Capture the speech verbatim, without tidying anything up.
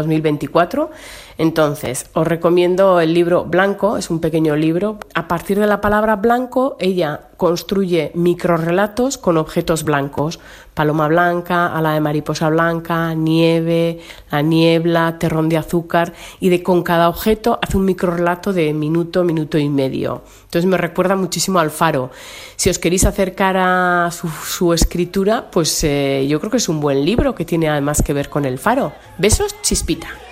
dos mil veinticuatro. Entonces, os recomiendo el libro Blanco, es un pequeño libro. A partir de la palabra blanco, ella construye microrrelatos con objetos blancos. Paloma blanca, ala de mariposa blanca, nieve, la niebla, terrón de azúcar, y de con cada objeto hace un microrrelato de minuto, minuto y medio. Entonces me recuerda muchísimo al Faro. Si os queréis acercar a su, su escritura, pues eh, yo creo que es un buen libro que tiene además que ver con el Faro. Besos, Chispita.